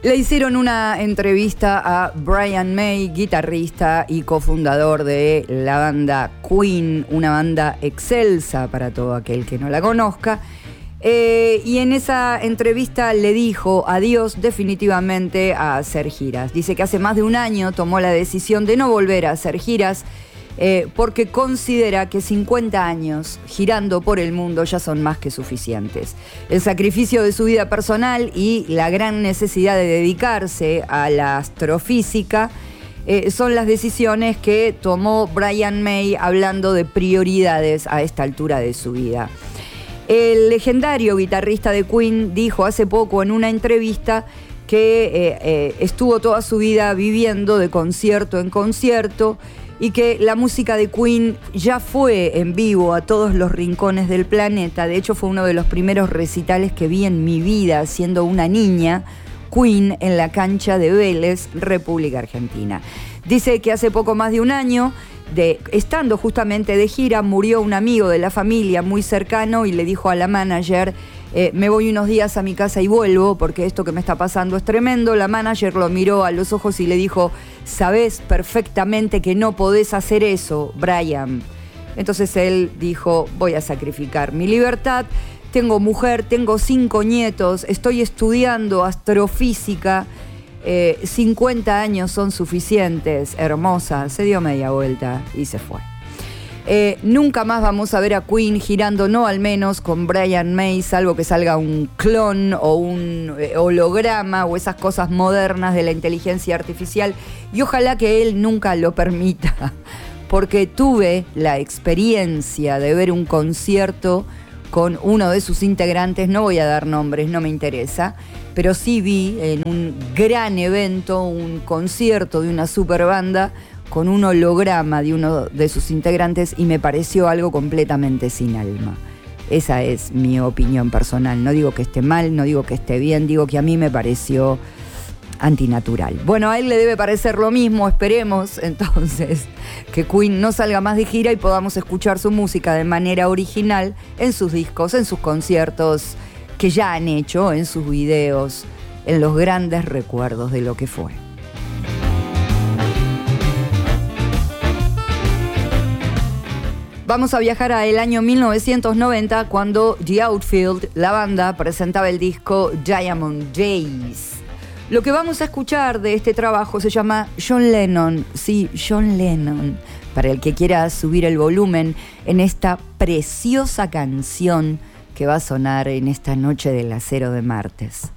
Le hicieron una entrevista a Brian May, guitarrista y cofundador de la banda Queen, una banda excelsa para todo aquel que no la conozca. Y en esa entrevista le dijo adiós definitivamente a hacer giras. Dice que hace más de un año tomó la decisión de no volver a hacer giras porque considera que 50 años girando por el mundo ya son más que suficientes. El sacrificio de su vida personal y la gran necesidad de dedicarse a la astrofísica son las decisiones que tomó Brian May hablando de prioridades a esta altura de su vida. El legendario guitarrista de Queen dijo hace poco en una entrevista que estuvo toda su vida viviendo de concierto en concierto y que la música de Queen ya fue en vivo a todos los rincones del planeta. De hecho, fue uno de los primeros recitales que vi en mi vida, siendo una niña, Queen en la cancha de Vélez, República Argentina. Dice que hace poco más de un año, estando justamente de gira, murió un amigo de la familia muy cercano y le dijo a la manager: me voy unos días a mi casa y vuelvo porque esto que me está pasando es tremendo. La manager lo miró a los ojos y le dijo: sabés perfectamente que no podés hacer eso, Brian. Entonces él dijo: voy a sacrificar mi libertad, tengo mujer, tengo 5 nietos, estoy estudiando astrofísica, 50 años son suficientes, hermosa. Se dio media vuelta y se fue. Nunca más vamos a ver a Queen girando, no al menos con Brian May, salvo que salga un clon o un holograma o esas cosas modernas de la inteligencia artificial, y ojalá que él nunca lo permita, porque tuve la experiencia de ver un concierto con uno de sus integrantes, no voy a dar nombres, no me interesa, pero sí vi en un gran evento un concierto de una super banda con un holograma de uno de sus integrantes y me pareció algo completamente sin alma. Esa es mi opinión personal. No digo que esté mal, no digo que esté bien, digo que a mí me pareció antinatural. Bueno, a él le debe parecer lo mismo. Esperemos entonces que Queen no salga más de gira y podamos escuchar su música de manera original en sus discos, en sus conciertos que ya han hecho, en sus videos, en los grandes recuerdos de lo que fue. Vamos a viajar al año 1990, cuando The Outfield, la banda, presentaba el disco Diamond Days. Lo que vamos a escuchar de este trabajo se llama John Lennon. Sí, John Lennon. Para el que quiera subir el volumen en esta preciosa canción que va a sonar en esta noche del acero de martes.